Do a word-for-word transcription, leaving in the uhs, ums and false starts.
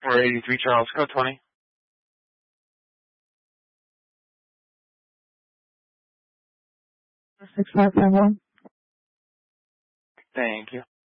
four eighty-three Charles, code twenty. six five five one. Thank you.